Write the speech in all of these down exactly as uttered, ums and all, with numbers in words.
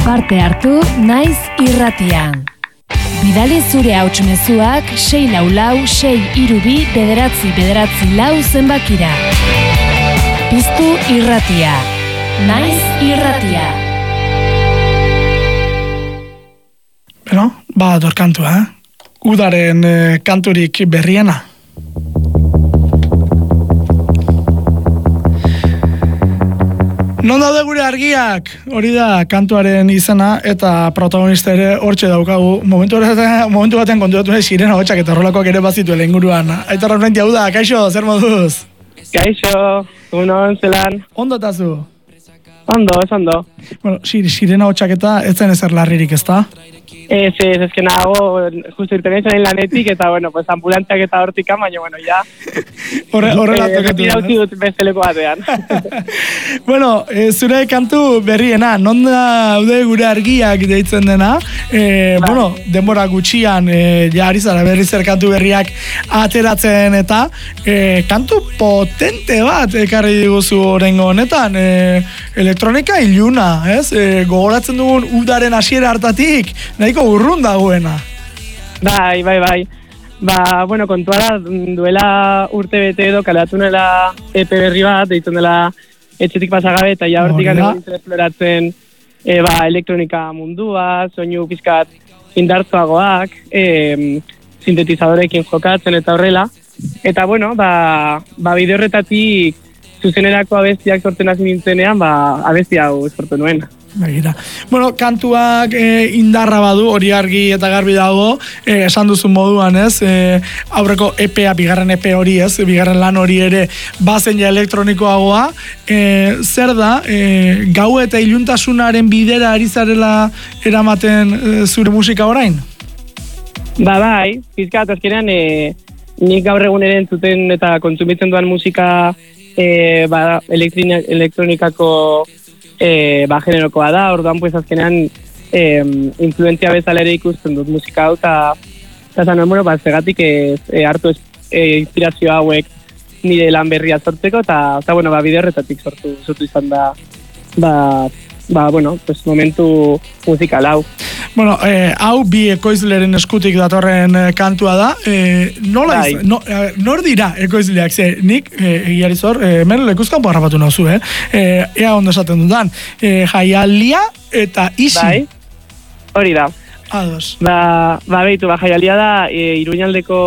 Parte hartu naiz irratian. Bidali zure hauts mezuak sei lau lau sei hiru bi bederatzi bederatzi lau zenbakira. Piztu irratia. Naiz irratia. Beno, ba, dor kantua, eh? Udaren eh, kanturik berriena. Non daude gure argiak? Hori da kantuaren izena eta protagonista ere hortxe daukagu. Momentu batean, momentu batean konturatu nahi sirena hotxak eta horrelakoak ere bazituela inguruan. Aitor Arrenti hau da, kaixo, zer moduz? Kaixo, unon, zelan? Ondo tazu? Ondo, ez ondo. Bueno, sirena hotxak eta ez zen ezer larririk, ezta? Ez, ez, ez que nago, justo irten izan lanetik, eta, bueno, pues ambulantziak eta hortikan, baina, bueno, ya. Horre, horrela eh, toketu. Retira utzi dut besteleko batean. Bueno, e, zure kantu berriena, non daude gure argiak deitzen dena, e, bueno, denbora gutxian, e, ja ari zara berri zer kantu berriak ateratzen eta e, kantu potente bat ekarri diguzu orengo honetan, e, elektronika iluna, ez? E, gogoratzen dugun udaren hasiera hartatik, nahiko urrun dagoena. Bai, bai, bai. Ba, bueno, kontua da, duela urte bete edo kalatu nela E P berri bat, deitzen dela etxetik pasagabe, eta ja hortik anegon esploratzen e, ba, elektronika mundua, soinu pizkat indartzuagoak, e, sintetizadorekin jokatzen eta horrela. Eta, bueno, ba, ba bide horretatik zuzenerako abestiak sortzen hasi nintzenean, ba, abesti hau sortu nuen. Begira. Bueno, kantuak e, indarra badu, hori argi eta garbi dago, e, esan duzun moduan, ez? E, aurreko E P A, bigarren E P hori, ez? Bigarren lan hori ere bazen ja elektronikoagoa. E, zer da, e, gau eta iluntasunaren bidera ari zarela eramaten e, zure musika orain? Ba, bai, pizkat, azkenean, e, nik gaur egun ere entzuten eta kontsumitzen duan musika e, ba, elektronikako E, ba, generokoa da, orduan pues azkenean e, influentzia bezala ere ikusten dut musika hau, eta zan, bueno, ba, zegatik e, e, hartu e, inspirazio hauek nire lan berria sortzeko, eta bueno, ba, bide horretatik sortu, sortu izan da, ba, ba, bueno, pues momentu musikal hau. Bueno, eh, hau bi ekoizleren eskutik datorren eh, kantua da. Eh, nola iz, no, eh, nor dira ekoizleak? Ze, nik, eh, egiari zor, eh, hemen lekuzkan harrapatu nauzu, eh? eh? Ea ondo esaten dudan. Eh, Jaialia eta Isi. Bai, hori da. Ados. Ba, ba behitu, ba, Jaialia da e, Iruñaldeko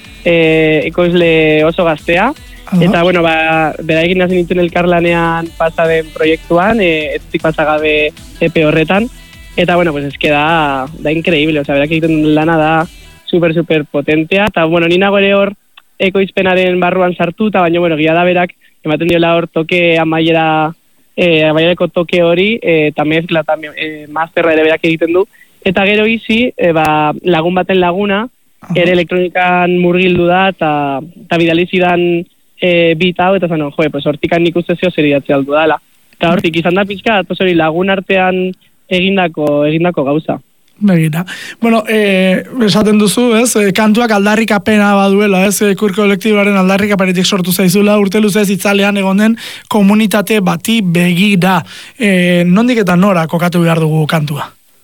e, ekoizle oso gaztea. Ados. Eta, bueno, ba, beraekin nazen nintzen elkarlanean pasaden proiektuan, e, etzik pasagabe E P horretan. Eta, bueno, pues es que da, da increíble, o sea, berak egiten lana da super, super potentea, eta, bueno, ni nago ere hor ekoizpenaren barruan sartu, eta baina, bueno, gila da berak, ematen diola hor toke amaiera, eh, amaierako toke hori, eh, eta mezkla, eta eh, masterra ere berak egiten du, eta gero Isi, eh, ba, lagun baten laguna, ere elektronikan murgildu da, eta, eta bidalizidan eh, bit hau, eta zan, joe, pues hortikan nik uste zeo zer idatzi aldu dala. Eta hortik izan da pizka, pues hori lagun artean egindako egindako gauza. Begira. Bueno, eh, esaten duzu, ez? E, kantuak aldarrikapena baduela, ez? E, Kur kolektiboaren aldarrikapenetik sortu zaizula, urte luzez itzalean egonen komunitate bati begira. E, nondik eta nora kokatu behar dugu kantua?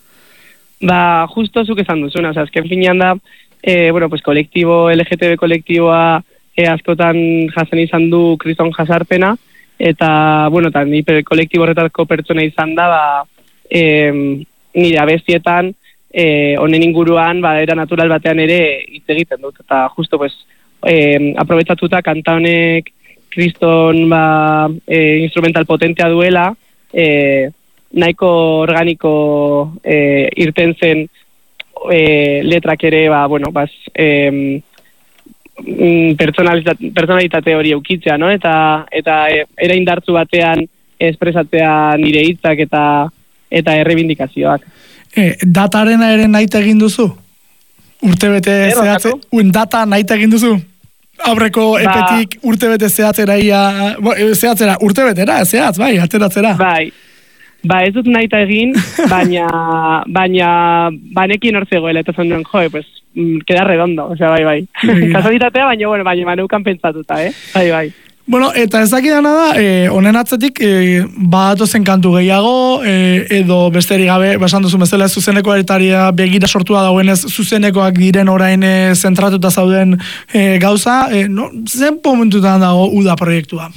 Ba, justo zuk esan duzuna, o sea, azken finean da, e, bueno, pues kolektibo, L G T B kolektiboa e, askotan jasen izan du kriston jasarpena, eta, bueno, eta ni kolektibo horretako pertsona izan da, ba, E, nire abestietan e, honen inguruan ba, era natural batean ere hitz egiten dut, eta justo pues, e, aprobetsatuta kanta honek kriston ba, e, instrumental potentea duela, e, nahiko organiko e, irten zen e, letrak ere ba, bueno, bas, e, personalitate, personalitate hori eukitzea, no? eta, eta e, era indartzu batean espresatzea nire hitzak eta eta errebindikazioak. E, datarena ere nahi egin duzu? Urtebete zehatze? Un data nahi egin duzu? Aurreko ba, epetik urtebete zehatzera ia... Bo, zehatzera, urtebetera, zehatz, bai, ateratzera. Bai, ba ez dut nahi egin, baina baina banekin hor zegoela, eta zan duen, joe, pues, queda redondo, o sea, bai, bai. Kasualitatea, baina, bueno, baina maneukan pentsatuta, eh? Bai, bai. Bueno, eta ezakidana da, eh, honen atzetik, eh, badatozen kantu gehiago, eh, edo besterik gabe, basan duzu bezala zuzeneko eritaria begira sortua dauenez, zuzenekoak diren orain eh, zentratuta zauden eh, gauza, eh, no, zen momentutan dago Uda proiektua?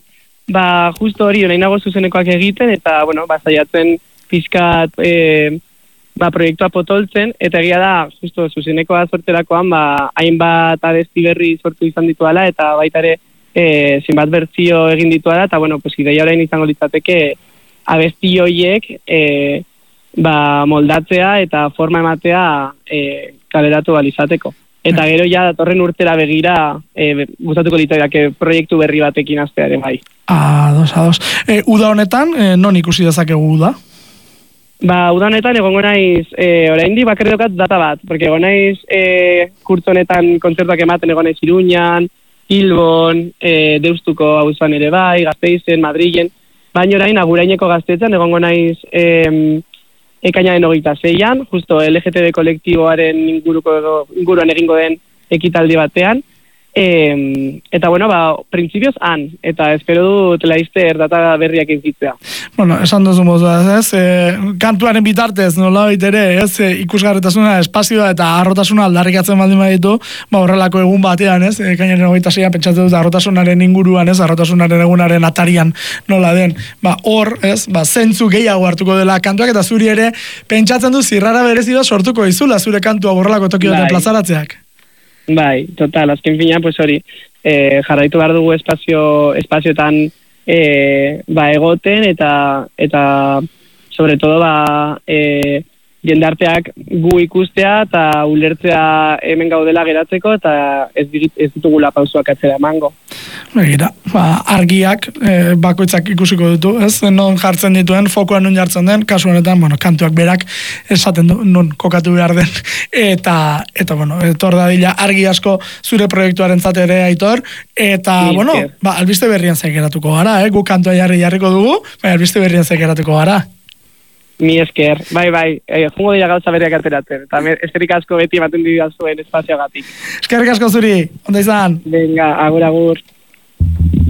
Ba, justo hori, orain nago zuzenekoak egiten, eta, bueno, ba, zaiatzen pizkat, eh, ba, proiektua potoltzen, eta egia da, justo zuzenekoa sorterakoan, ba, hainbat abesti berri sortu izan dituala, eta baita ere, E, zinbat bertzio egin dituela, eta, bueno, pues, ideia orain izango litzateke abesti hoiek e, ba, moldatzea eta forma ematea e, kaleratu balizateko. Eta gero ja datorren urtera begira e, gustatuko litzaiake proiektu berri batekin hastearen bai. Ados, ados. E, uda honetan, e, non ikusi dezakegu uda? Ba, uda honetan egongo naiz, e, oraindik bakarrik daukat data bat, porque egon naiz e, kurtzo honetan kontzertuak ematen egon naiz Iruñan, Bilbon, e, Deustuko auzoan ere bai, Gasteizen, Madrilen, baina orain aguraineko Gaztetzen egongo naiz e, ekainaren hogeita zeian, justo L G T B kolektiboaren inguruko, inguruan egingo den ekitaldi batean, e, eta bueno, ba, printzipioz han, eta espero dut laizter data berriak izitzea. Bueno, esan duzu mozu, ez, e, kantuaren bitartez, nola ere, ez, e, ikusgarretasuna, espazioa eta arrotasuna aldarrikatzen baldin baditu, ba, horrelako egun batean, ez, e, kainaren hogeita zeian pentsatu dut arrotasunaren inguruan, ez, arrotasunaren egunaren atarian nola den, ba, hor, ez, ba, zentzu gehiago hartuko dela kantuak, eta zuri ere, pentsatzen du zirrara berezi da sortuko izula zure kantua horrelako tokioetan plazaratzeak. Bai, total, azken fina, pues hori, eh, jarraitu behar dugu espazio, espazioetan eh, ba, egoten, eta, eta sobre todo, ba, eh, jendarteak gu ikustea, eta ulertzea hemen gaudela geratzeko, eta ez, ez ditugula pausuak atzera emango. Begira, ba, argiak e, bakoitzak ikusiko ditu, ez? Non jartzen dituen, fokoan nun jartzen den, kasu honetan, bueno, kantuak berak esaten du, non kokatu behar den, eta, eta bueno, etor dadila argi asko zure proiektuaren ere Aitor, eta, sí, bueno, sí. Ba, albiste berrian zaikeratuko gara, eh? Gu kantua jarri jarriko dugu, bai, albiste berrian zaikeratuko gara. Mi esker, bai, bai, eh, jungo dira gauza berriak ateratzen, eta eskerrik asko beti ematen didazuen espazioagatik. Eskerrik asko zuri, onda izan? Venga, agur, agur.